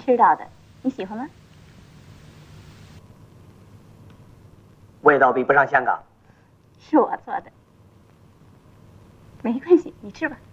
吃到的，你喜欢吗？ 味道比不上香港。 是我做的，没关系，你吃吧。